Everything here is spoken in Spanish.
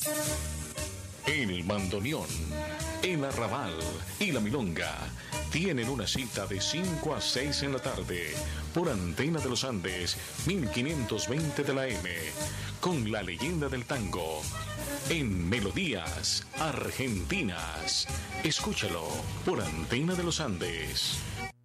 El bandoneón, el arrabal y la milonga tienen una cita de 5 a 6 en la tarde por Antena de los Andes 1520 de la M con la leyenda del tango en Melodías Argentinas. Escúchalo por Antena de los Andes.